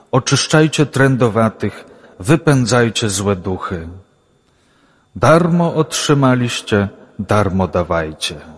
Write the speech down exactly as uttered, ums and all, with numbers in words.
oczyszczajcie trędowatych, wypędzajcie złe duchy. Darmo otrzymaliście, darmo dawajcie.